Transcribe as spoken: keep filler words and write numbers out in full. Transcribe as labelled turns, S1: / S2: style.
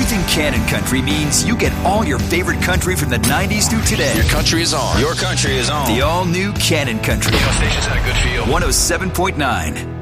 S1: Choosing Cannon Country means you get all your favorite country from the nineties through today.
S2: Your country is on.
S3: Your country is on.
S1: The all-new Cannon Country.
S3: Radio station's had a good feel.
S1: one oh seven point nine.